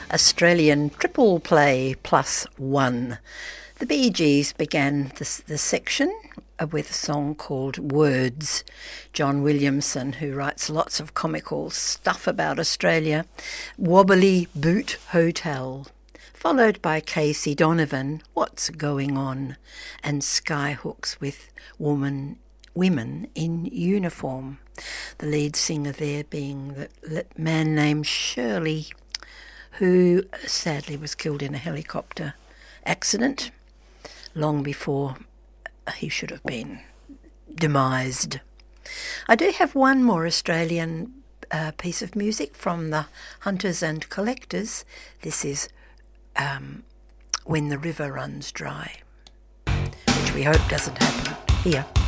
Australian triple play plus one. The Bee Gees began the section with a song called Words. John Williamson, who writes lots of comical stuff about Australia, Wobbly Boot Hotel, followed by Casey Donovan, What's Going On, and Skyhooks with Women in Uniform. The lead singer there being the man named Shirley, who sadly was killed in a helicopter accident long before he should have been demised. I do have one more Australian piece of music from the Hunters and Collectors. This is When the River Runs Dry, which we hope doesn't happen here.